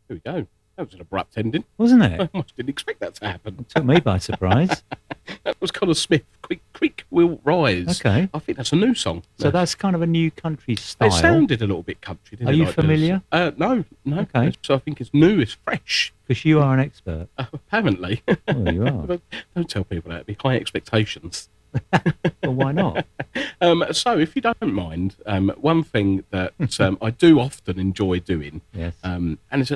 There we go. That was an abrupt ending. Wasn't I it? almost didn't expect that to happen. It took me by surprise. That was Connor Smith. Creek will rise. Okay. I think that's a new song. So that's kind of a new country style. It sounded a little bit country, didn't Are it? you like familiar? No. Okay. So I think it's new, it's fresh. Because you are an expert. Apparently. Oh, you are. Don't tell people that. It'd be high expectations. Well, why not? So, if you don't mind, one thing that I do often enjoy doing, Yes. and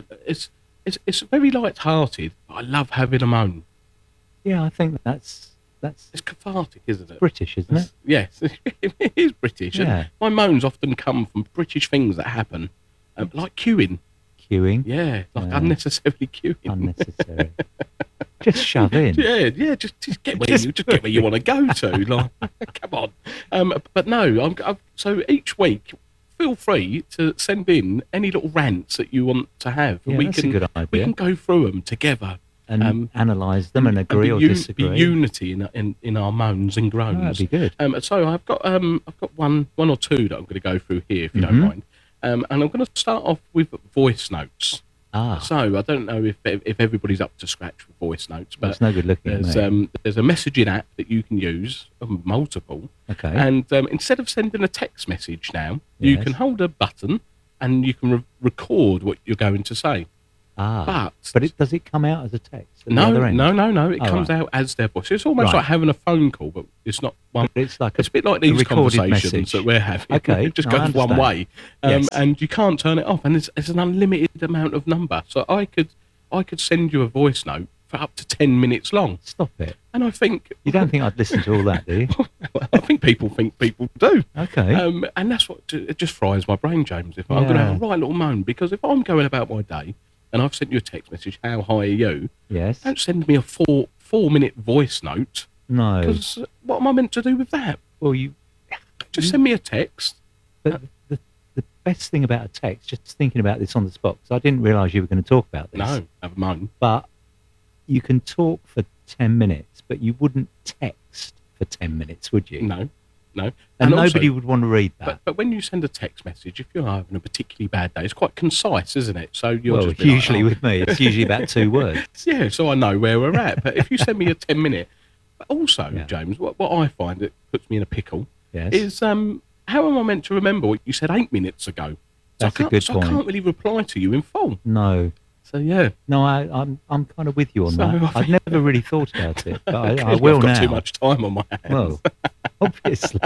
it's very light-hearted. But I love having a moan. Yeah, I think that's It's cathartic, isn't it? British, isn't it? Yes, it is British. Yeah. And my moans often come from British things that happen, like queuing. Queuing. Yeah, like unnecessarily queuing. Unnecessary. Just shove in. Yeah, just get where you want to go to. Like, come on. But no, so each week, feel free to send in any little rants that you want to have. Yeah, that's a good idea. We can go through them together And analyse them and agree or disagree. Be unity in our moans and groans. Oh, that'd be good. So I've got one or two that I'm going to go through here, if you don't mind. And I'm going to start off with voice notes. So I don't know if everybody's up to scratch with voice notes, but it's no good looking at me. There's a messaging app that you can use, multiple. Okay. And instead of sending a text message now, you can hold a button and you can record what you're going to say. But does it come out as a text? No. It comes out as their voice. It's almost like having a phone call, but it's not one. It's like it's a bit like these conversations message that we're having. Okay, it just goes one way, Yes. and you can't turn it off. And it's an unlimited amount of number. So I could send you a voice note for up to 10 minutes long. Stop it. And I think you don't think I'd listen to all that, do you? Well, I think people do. Okay. And that's what it just fries my brain, James. If I'm going to have a right little moan, because if I'm going about my day and I've sent you a text message, how high are you? Yes. Don't send me a 4-minute voice note. No. Because what am I meant to do with that? Well, just send me a text. But the best thing about a text, just thinking about this on the spot, because I didn't realise you were going to talk about this. No, have a moan. But you can talk for 10 minutes, but you wouldn't text for 10 minutes, would you? No. And nobody would want to read that. But when you send a text message, if you're having a particularly bad day, it's quite concise, isn't it? So usually with me, it's usually about 2 words. Yeah, so I know where we're at. But if you send me a 10-minute, but also, James, what I find that puts me in a pickle is how am I meant to remember what you said 8 minutes ago? That's a good point. I can't really reply to you in full. No. So yeah. No, I'm kind of with you on that. I've never really thought about it, but I will now. I've got too much time on my hands. Well, obviously.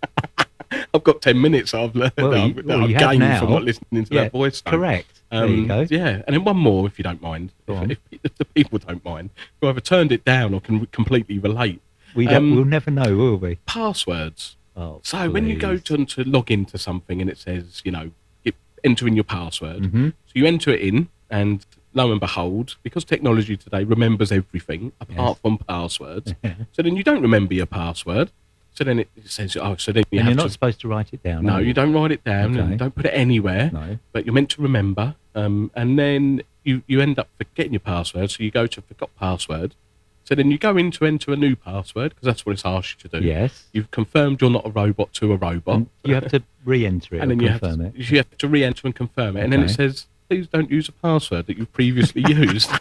I've got 10 minutes I've learned that I've gained from not listening to that voice note. Correct. There you go. Yeah, and then one more, if you don't mind. If the people don't mind, who either turned it down or can completely relate. We'll never know, will we? Passwords. Oh, so when you go to log into something and it says, enter in your password, so you enter it in, and lo and behold, because technology today remembers everything apart from passwords, so then you don't remember your password. So then it says, so then you're not supposed to write it down. No, you don't write it down, Okay. and don't put it anywhere. No. But you're meant to remember, and then you end up forgetting your password. So you go to forgot password. So then you go in to enter a new password, because that's what it's asked you to do. Yes. You've confirmed you're not a robot to a robot. And you have to re-enter it and then or you confirm it. You have to re-enter and confirm it, and then it says, please don't use a password that you've previously used.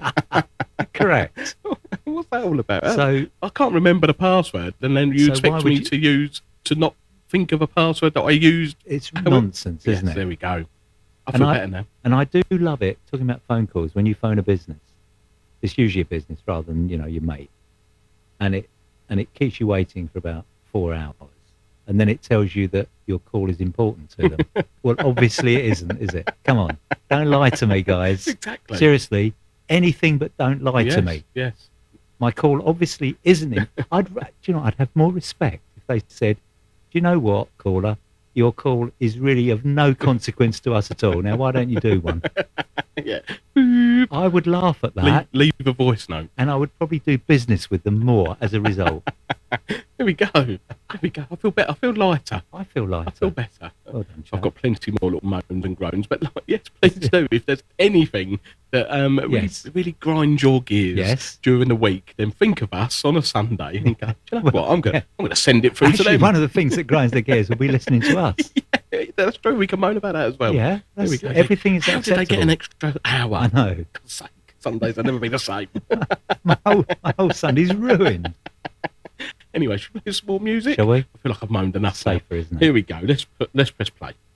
Correct. What's that all about? So I can't remember the password, and then you expect me to not think of a password that I used. It's nonsense, isn't it? There we go. I feel better now. And I do love it, talking about phone calls, when you phone a business. It's usually a business rather than, your mate. And it keeps you waiting for about 4 hours. And then it tells you that your call is important to them. Well, obviously it isn't, is it? Come on. Don't lie to me, guys. Exactly. Seriously, anything but don't lie to me. Yes. My call obviously isn't. I'd have more respect if they said, do you know what, caller? Your call is really of no consequence to us at all. Now, why don't you do one? Yeah. I would laugh at that. Leave a voice note. And I would probably do business with them more as a result. There we go. I feel better. I feel lighter. I feel lighter. I feel better. Well done, I've got plenty more little moans and groans, but yes, please do. If there's anything that really grinds your gears during the week, then think of us on a Sunday and go, do you know what? I'm going to send it through to them. One of the things that grinds their gears will be listening to us. Yeah, That's true. We can moan about that as well. Yeah, There we go. everything is How did they get acceptable. an extra hour? I know. For God's sake. Sundays will never be the same. My whole Sunday's ruined. Anyway, should we do some more music? Shall we? I feel like I've moaned enough. Safer, isn't it? Here we go. Let's press play.